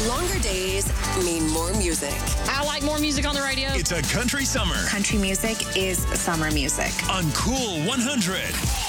Longer days mean more music. I like more music on the radio. It's a country summer Country music is summer music. on Cool 100.